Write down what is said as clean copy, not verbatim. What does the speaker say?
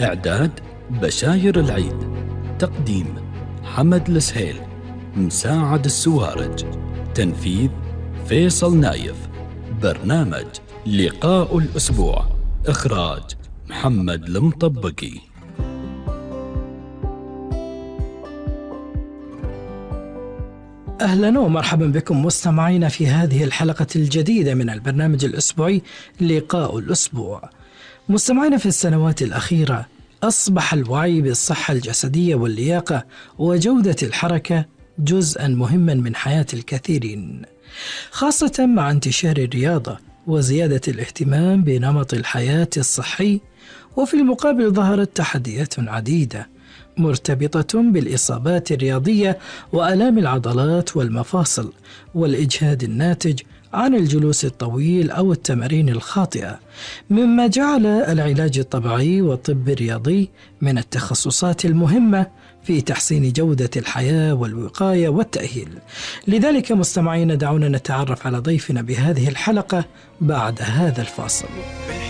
إعداد بشاير العيد. تقديم حمد السهيل. مساعد السوارج. تنفيذ فيصل نايف. برنامج لقاء الأسبوع. إخراج محمد المطبقي. أهلا ومرحبا بكم مستمعينا في هذه الحلقة الجديدة من البرنامج الأسبوعي لقاء الأسبوع. مستمعينا، في السنوات الأخيرة أصبح الوعي بالصحة الجسدية واللياقة وجودة الحركة جزءا مهما من حياة الكثيرين، خاصة مع انتشار الرياضة وزيادة الاهتمام بنمط الحياة الصحي. وفي المقابل ظهرت تحديات عديدة مرتبطة بالإصابات الرياضية وآلام العضلات والمفاصل والإجهاد الناتج عن الجلوس الطويل أو التمارين الخاطئة، مما جعل العلاج الطبيعي والطب الرياضي من التخصصات المهمة في تحسين جودة الحياة والوقاية والتأهيل. لذلك مستمعين، دعونا نتعرف على ضيفنا بهذه الحلقة بعد هذا الفاصل.